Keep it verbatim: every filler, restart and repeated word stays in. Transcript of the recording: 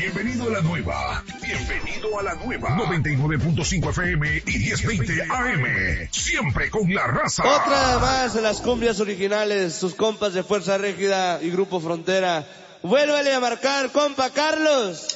Bienvenido a la nueva. Bienvenido a la nueva. noventa y nueve punto cinco F M y diez veinte A M. Siempre con la raza. Otra más de las cumbias originales, sus compas de Fuerza Régida y Grupo Frontera. Vuélvele a marcar, compa Carlos.